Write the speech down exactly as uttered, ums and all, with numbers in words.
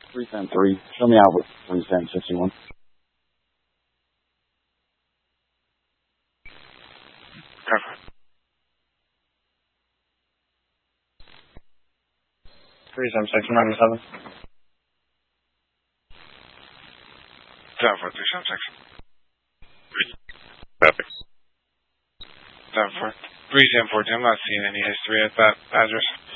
three ten three. Show me out with three ten sixty-one. Cover. three seven six ninety-seven. Down for three seven six. Copy. Down for three seven four two. I'm not seeing any history at that address.